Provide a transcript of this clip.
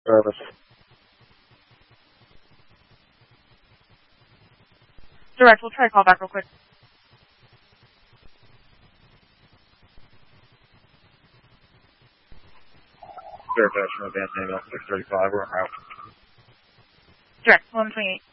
service. Direct, we'll try to call back real quick. Fairfax from Advanced AML 635, we're en route. Direct, 1128.